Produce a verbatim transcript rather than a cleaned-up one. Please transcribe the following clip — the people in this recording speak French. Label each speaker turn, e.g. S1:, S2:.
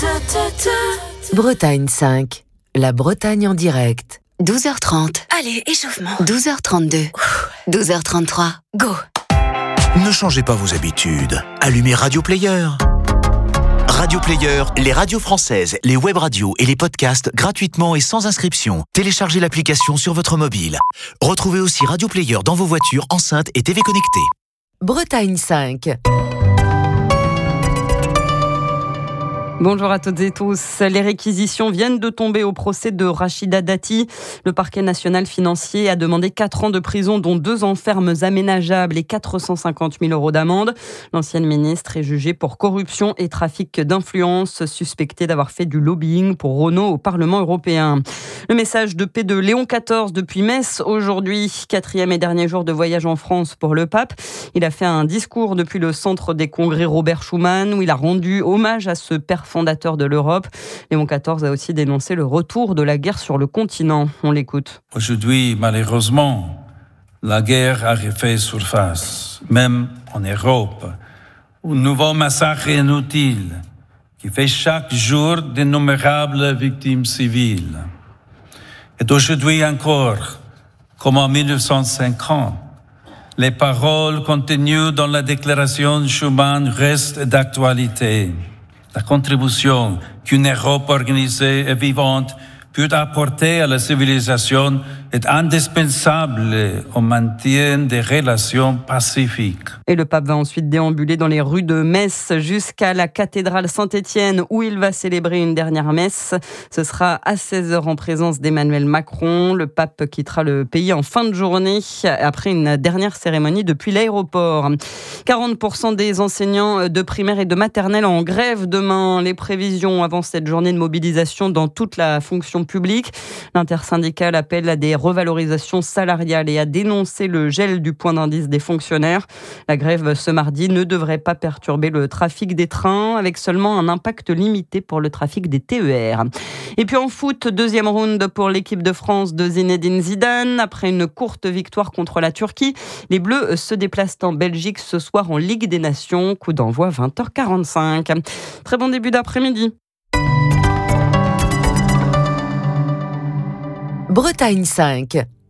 S1: Bretagne cinq, la Bretagne en direct.
S2: douze heures trente.
S3: Allez, échauffement.
S2: douze heures trente-deux. douze heures trente-trois.
S3: Go.
S4: Ne changez pas vos habitudes. Allumez Radio Player. Radio Player, les radios françaises, les web radios et les podcasts gratuitement et sans inscription. Téléchargez l'application sur votre mobile. Retrouvez aussi Radio Player dans vos voitures, enceintes et T V connectées.
S1: Bretagne cinq.
S5: Bonjour à toutes et tous. Les réquisitions viennent de tomber au procès de Rachida Dati. Le parquet national financier a demandé quatre ans de prison, dont deux ans fermes aménageables et quatre cent cinquante mille euros d'amende. L'ancienne ministre est jugée pour corruption et trafic d'influence, suspectée d'avoir fait du lobbying pour Renault au Parlement européen. Le message de paix de Léon quatorze depuis Metz aujourd'hui, quatrième et dernier jour de voyage en France pour le pape. Il a fait un discours depuis le centre des congrès Robert Schuman où il a rendu hommage à ce père fondateur de l'Europe. Léon quatorze a aussi dénoncé le retour de la guerre sur le continent. On l'écoute.
S6: Aujourd'hui, malheureusement, la guerre a refait surface, même en Europe. Un nouveau massacre inutile qui fait chaque jour d'innombrables victimes civiles. Et aujourd'hui encore, comme en mille neuf cent cinquante, les paroles contenues dans la déclaration Schuman restent d'actualité. La contribution qu'une Europe organisée et vivante peut apporter à la civilisation est indispensable au maintien des relations pacifiques.
S5: Et le pape va ensuite déambuler dans les rues de Metz jusqu'à la cathédrale Saint-Étienne où il va célébrer une dernière messe. Ce sera à seize heures en présence d'Emmanuel Macron. Le pape quittera le pays en fin de journée après une dernière cérémonie depuis l'aéroport. quarante pour cent des enseignants de primaire et de maternelle en grève demain. Les prévisions avant cette journée de mobilisation dans toute la fonction publique. L'intersyndicale appelle à des revalorisations salariales et à dénoncer le gel du point d'indice des fonctionnaires. La grève ce mardi ne devrait pas perturber le trafic des trains, avec seulement un impact limité pour le trafic des T E R. Et puis en foot, deuxième round pour l'équipe de France de Zinedine Zidane. Après une courte victoire contre la Turquie, les Bleus se déplacent en Belgique ce soir en Ligue des Nations. Coup d'envoi vingt heures quarante-cinq. Très bon début d'après-midi.
S1: Bretagne cinq.